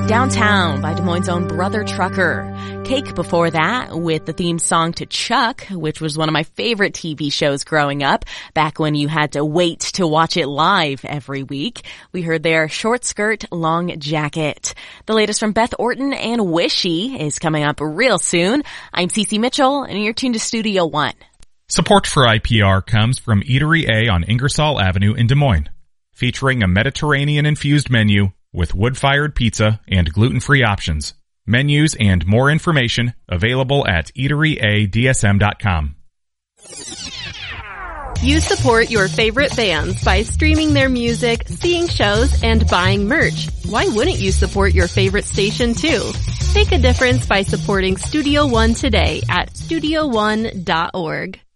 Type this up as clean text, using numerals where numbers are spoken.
Downtown by Des Moines' own Brother Trucker. Cake before that with the theme song to Chuck, which was one of my favorite TV shows growing up, back when you had to wait to watch it live every week. We heard their Short Skirt, Long Jacket. The latest from Beth Orton and Wishy is coming up real soon. I'm Cece Mitchell, and you're tuned to Studio One. Support for IPR comes from Eatery A on Ingersoll Avenue in Des Moines, featuring a Mediterranean-infused menu with wood-fired pizza and gluten-free options. Menus and more information available at eateryadsm.com. You support your favorite bands by streaming their music, seeing shows, and buying merch. Why wouldn't you support your favorite station too? Make a difference by supporting Studio One today at studioone.org.